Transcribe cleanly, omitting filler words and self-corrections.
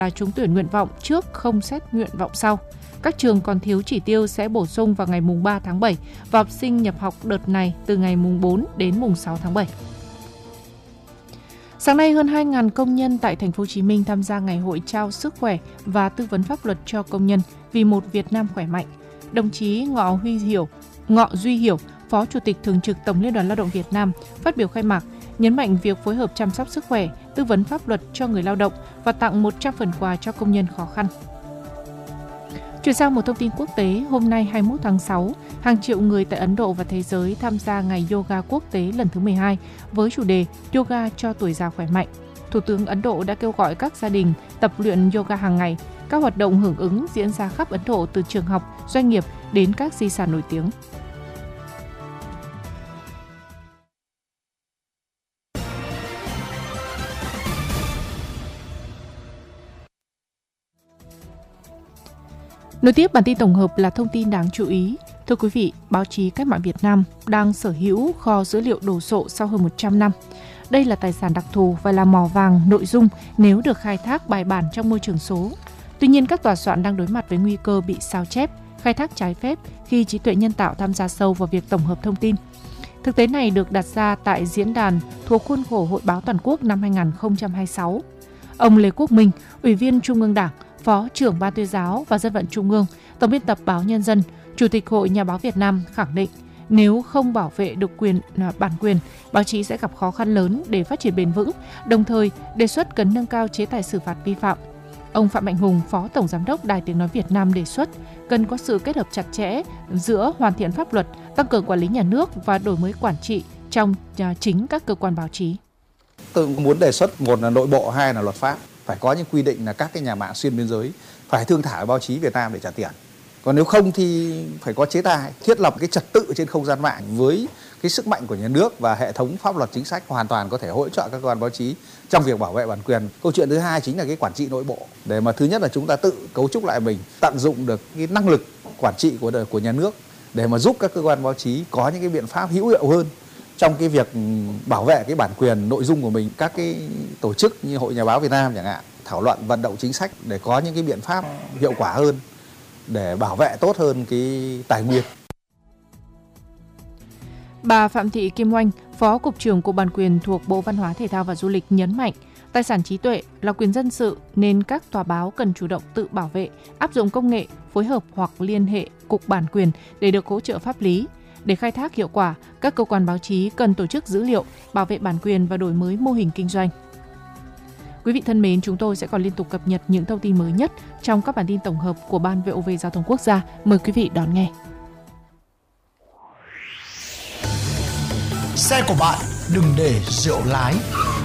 là trúng tuyển nguyện vọng trước không xét nguyện vọng sau. Các trường còn thiếu chỉ tiêu sẽ bổ sung vào ngày 3 tháng 7 và học sinh nhập học đợt này từ ngày 4 đến 6 tháng 7. Sáng nay, hơn 2.000 công nhân tại thành phố Hồ Chí Minh tham gia ngày hội trao sức khỏe và tư vấn pháp luật cho công nhân vì một Việt Nam khỏe mạnh. Đồng chí Ngọ Duy Hiểu, Phó Chủ tịch Thường trực Tổng Liên đoàn Lao động Việt Nam phát biểu khai mạc, nhấn mạnh việc phối hợp chăm sóc sức khỏe, tư vấn pháp luật cho người lao động và tặng 100 phần quà cho công nhân khó khăn. Chuyển sang một thông tin quốc tế, hôm nay 21 tháng 6, hàng triệu người tại Ấn Độ và thế giới tham gia ngày yoga quốc tế lần thứ 12 với chủ đề Yoga cho tuổi già khỏe mạnh. Thủ tướng Ấn Độ đã kêu gọi các gia đình tập luyện yoga hàng ngày. Các hoạt động hưởng ứng diễn ra khắp Ấn Độ từ trường học, doanh nghiệp đến các di sản nổi tiếng. Nối tiếp bản tin tổng hợp là thông tin đáng chú ý. Thưa quý vị, báo chí cách mạng Việt Nam đang sở hữu kho dữ liệu đồ sộ sau hơn 100 năm. Đây là tài sản đặc thù và là mỏ vàng nội dung nếu được khai thác bài bản trong môi trường số. Tuy nhiên, các tòa soạn đang đối mặt với nguy cơ bị sao chép, khai thác trái phép khi trí tuệ nhân tạo tham gia sâu vào việc tổng hợp thông tin. Thực tế này được đặt ra tại diễn đàn thuộc khuôn khổ Hội báo Toàn quốc năm 2026. Ông Lê Quốc Minh, Ủy viên Trung ương Đảng, Phó trưởng Ban Tuyên giáo và Dân vận Trung ương, Tổng biên tập Báo Nhân dân, Chủ tịch Hội Nhà báo Việt Nam khẳng định nếu không bảo vệ được bản quyền, báo chí sẽ gặp khó khăn lớn để phát triển bền vững, đồng thời đề xuất cần nâng cao chế tài xử phạt vi phạm. Ông Phạm Mạnh Hùng, Phó Tổng Giám đốc Đài Tiếng Nói Việt Nam đề xuất cần có sự kết hợp chặt chẽ giữa hoàn thiện pháp luật, tăng cường quản lý nhà nước và đổi mới quản trị trong chính các cơ quan báo chí. Tôi muốn đề xuất, một là nội bộ, hai là luật pháp. Phải có những quy định là các cái nhà mạng xuyên biên giới phải thương thảo báo chí Việt Nam để trả tiền. Còn nếu không thì phải có chế tài, thiết lập cái trật tự trên không gian mạng với cái sức mạnh của nhà nước và hệ thống pháp luật chính sách hoàn toàn có thể hỗ trợ các cơ quan báo chí trong việc bảo vệ bản quyền. Câu chuyện thứ hai chính là cái quản trị nội bộ. Để mà thứ nhất là chúng ta tự cấu trúc lại mình, tận dụng được cái năng lực quản trị của nhà nước để mà giúp các cơ quan báo chí có những cái biện pháp hữu hiệu hơn trong cái việc bảo vệ cái bản quyền nội dung của mình. Các cái tổ chức như Hội Nhà báo Việt Nam chẳng hạn, thảo luận vận động chính sách để có những cái biện pháp hiệu quả hơn để bảo vệ tốt hơn cái tài nguyên. Bà Phạm Thị Kim Oanh, Phó Cục trưởng Cục Bản quyền thuộc Bộ Văn hóa Thể thao và Du lịch nhấn mạnh, tài sản trí tuệ là quyền dân sự nên các tòa báo cần chủ động tự bảo vệ, áp dụng công nghệ, phối hợp hoặc liên hệ Cục Bản quyền để được hỗ trợ pháp lý. Để khai thác hiệu quả, các cơ quan báo chí cần tổ chức dữ liệu, bảo vệ bản quyền và đổi mới mô hình kinh doanh. Quý vị thân mến, chúng tôi sẽ còn liên tục cập nhật những thông tin mới nhất trong các bản tin tổng hợp của Ban VOV Giao thông Quốc gia. Mời quý vị đón nghe. Xe của bạn đừng để rượu lái.